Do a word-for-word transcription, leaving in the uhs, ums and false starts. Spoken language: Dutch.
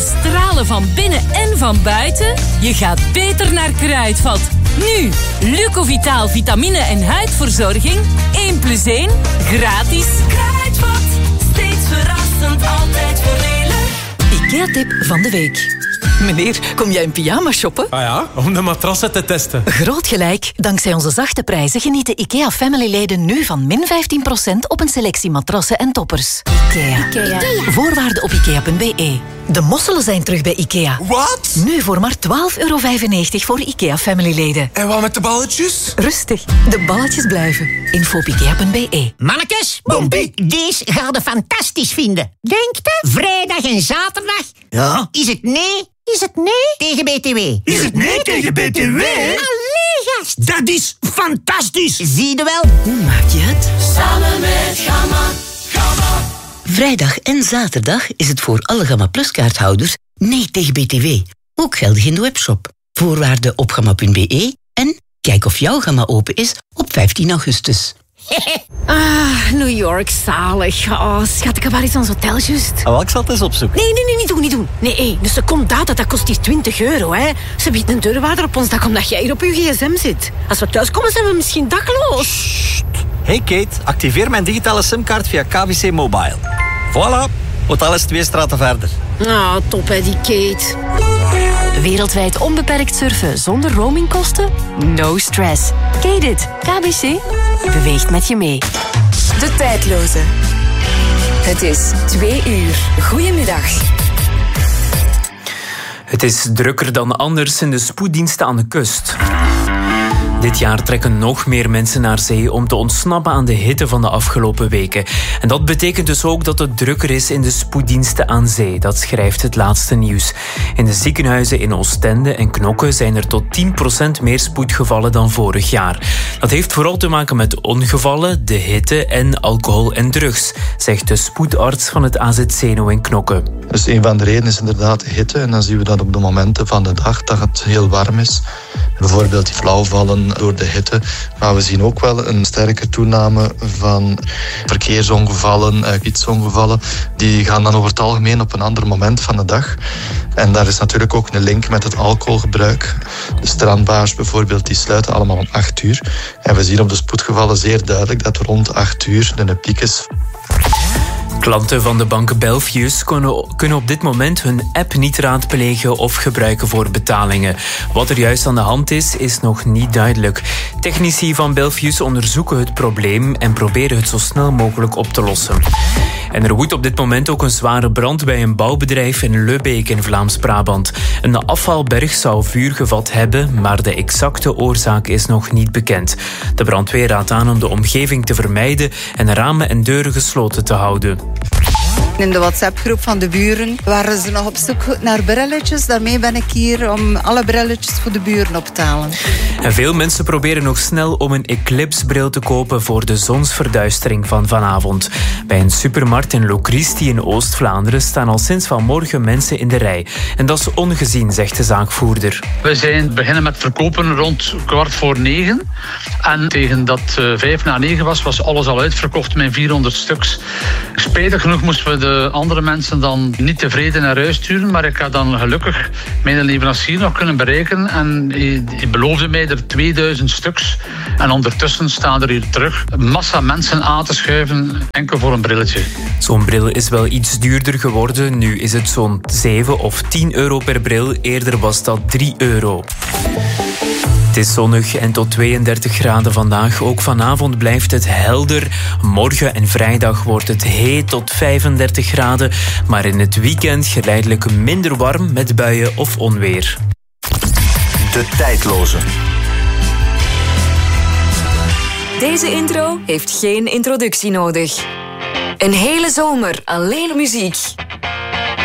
stralen van binnen en van buiten? Je gaat beter naar Kruidvat. Nu, Lucovitaal vitamine en huidverzorging. één plus één, gratis. Kruidvat, steeds verrassend, altijd voordelig. IKEA-tip van de week. Meneer, kom jij in pyjama shoppen? Ah ja, om de matrassen te testen. Groot gelijk. Dankzij onze zachte prijzen genieten IKEA Family-leden nu van min vijftien procent op een selectie matrassen en toppers. IKEA. IKEA. IKEA. Voorwaarden op ikea punt be. De mosselen zijn terug bij IKEA. Wat? Nu voor maar twaalf euro vijfennegentig voor IKEA Family-leden. En wat met de balletjes? Rustig. De balletjes blijven. Info op ikea punt be. Mannekes, Bompie, deze gaat je fantastisch vinden. Denkt je? Vrijdag en zaterdag? Ja. Is het nee? Is het nee tegen B T W? Is het nee tegen B T W? Allee, gast. Dat is fantastisch. Zie je wel? Hoe maak je het? Samen met Gamma. Gamma. Vrijdag en zaterdag is het voor alle Gamma Plus kaarthouders nee tegen B T W. Ook geldig in de webshop. Voorwaarden op gamma punt be en kijk of jouw Gamma open is op vijftien augustus. Ah, New York, zalig. Oh, schat, ik heb waar iets aan zo'n hotel, juist. Oh, ik zal het eens opzoeken. Nee, nee, nee, niet doen, niet doen. Nee, hey, de secondata, dat kost hier twintig euro, hè. Ze biedt een deurwaarder op ons dak omdat jij hier op je gsm zit. Als we thuiskomen, zijn we misschien dakloos. Hey Kate, activeer mijn digitale simkaart via K B C Mobile. Voilà, hotel is twee straten verder. Ah, top, hè, die Kate. Wereldwijd onbeperkt surfen zonder roamingkosten? No stress. Kate it. K B C beweegt met je mee. De tijdloze. Het is twee uur. Goedemiddag. Het is drukker dan anders in de spoeddiensten aan de kust. Dit jaar trekken nog meer mensen naar zee om te ontsnappen aan de hitte van de afgelopen weken. En dat betekent dus ook dat het drukker is in de spoeddiensten aan zee. Dat schrijft het laatste nieuws. In de ziekenhuizen in Oostende en Knokke zijn er tot tien procent meer spoedgevallen dan vorig jaar. Dat heeft vooral te maken met ongevallen, de hitte en alcohol en drugs, zegt de spoedarts van het A Z Zeno in Knokke. Dus een van de redenen is inderdaad de hitte. En dan zien we dat op de momenten van de dag dat het heel warm is. Bijvoorbeeld die flauwvallen door de hitte. Maar we zien ook wel een sterke toename van verkeersongevallen, fietsongevallen. Die gaan dan over het algemeen op een ander moment van de dag. En daar is natuurlijk ook een link met het alcoholgebruik. De strandbars bijvoorbeeld, die sluiten allemaal om acht uur. En we zien op de spoedgevallen zeer duidelijk dat rond acht uur de piek is. Klanten van de bank Belfius kunnen, kunnen op dit moment hun app niet raadplegen of gebruiken voor betalingen. Wat er juist aan de hand is, is nog niet duidelijk. Technici van Belfius onderzoeken het probleem en proberen het zo snel mogelijk op te lossen. En er woedt op dit moment ook een zware brand bij een bouwbedrijf in Lubbeek in Vlaams-Brabant. Een afvalberg zou vuur gevat hebben, maar de exacte oorzaak is nog niet bekend. De brandweer raadt aan om de omgeving te vermijden en ramen en deuren gesloten te houden. In de WhatsApp-groep van de buren waren ze nog op zoek naar brilletjes. Daarmee ben ik hier om alle brilletjes voor de buren op te halen. En veel mensen proberen nog snel om een Eclipse-bril te kopen voor de zonsverduistering van vanavond. Bij een supermarkt in Locristi in Oost-Vlaanderen staan al sinds vanmorgen mensen in de rij. En dat is ongezien, zegt de zaakvoerder. We zijn beginnen met verkopen rond kwart voor negen. En tegen dat uh, vijf na negen was, was alles al uitverkocht met vierhonderd stuks. Spijtig genoeg moesten we de andere mensen dan niet tevreden naar huis sturen, maar ik had dan gelukkig mijn leverancier nog kunnen bereiken en hij, hij beloofde mij er tweeduizend stuks. En ondertussen staan er hier terug een massa mensen aan te schuiven, enkel voor een brilletje. Zo'n bril is wel iets duurder geworden. Nu is het zo'n zeven of tien euro per bril. Eerder was dat drie euro. Het is zonnig en tot tweeëndertig graden vandaag. Ook vanavond blijft het helder. Morgen en vrijdag wordt het heet tot vijfendertig graden. Maar in het weekend geleidelijk minder warm met buien of onweer. De tijdloze. Deze intro heeft geen introductie nodig. Een hele zomer alleen muziek.